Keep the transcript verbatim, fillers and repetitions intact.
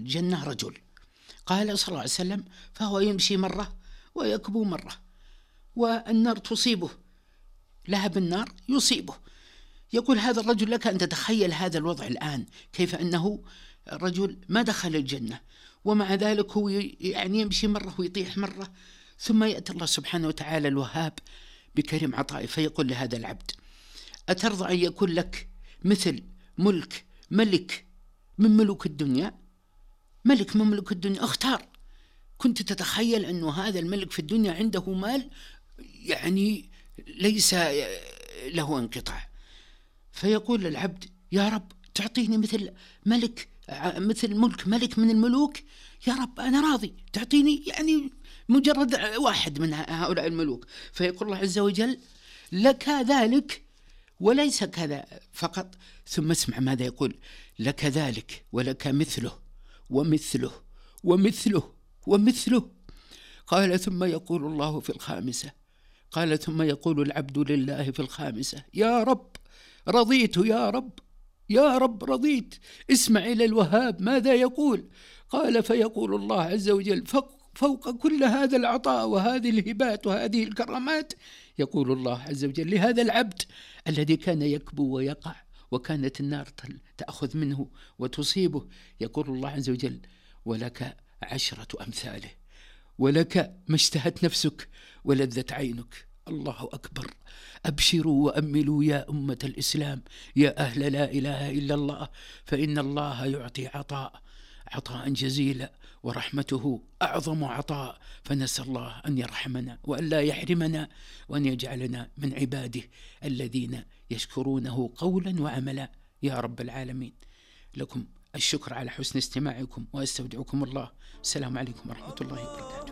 الجنة رجل، قال صلى الله عليه وسلم: فهو يمشي مرة ويكبو مرة، والنار تصيبه، لهب النار يصيبه. يقول هذا الرجل، لك أن تتخيل هذا الوضع الآن، كيف أنه رجل ما دخل الجنة، ومع ذلك هو يعني يمشي مرة ويطيح مرة، ثم يأتي الله سبحانه وتعالى الوهاب بكريم عطائه فيقول لهذا العبد: أترضى أن يكون لك مثل ملك ملك من ملوك الدنيا؟ ملك من ملوك الدنيا، اختار. كنت تتخيل أنه هذا الملك في الدنيا عنده مال يعني ليس له انقطاع، فيقول العبد: يا رب تعطيني مثل ملك مثل ملك ملك من الملوك، يا رب أنا راضي، تعطيني يعني مجرد واحد من هؤلاء الملوك. فيقول الله عز وجل: لك ذلك وليس كذا فقط، ثم اسمع ماذا يقول: لك ذلك ولك مثله ومثله ومثله ومثله. قال: ثم يقول الله في الخامسة، قال: ثم يقول العبد لله في الخامسة: يا رب رضيت، يا رب يا رب رضيت. اسمع إلى الوهاب ماذا يقول. قال: فيقول الله عز وجل: فوق كل هذا العطاء وهذه الهبات وهذه الكرامات، يقول الله عز وجل لهذا العبد الذي كان يكبو ويقع وكانت النار تأخذ منه وتصيبه، يقول الله عز وجل: ولك عشرة أمثاله، ولك ما اشتهت نفسك ولذت عينك. الله أكبر. أبشروا وأملوا يا أمة الإسلام، يا أهل لا إله إلا الله، فإن الله يعطي عطاء عطاء جزيلا، ورحمته أعظم عطاء، فنسأل الله أن يرحمنا وأن لا يحرمنا، وأن يجعلنا من عباده الذين يشكرونه قولا وعملا يا رب العالمين. لكم الشكر على حسن استماعكم، وأستودعكم الله. السلام عليكم ورحمة الله وبركاته.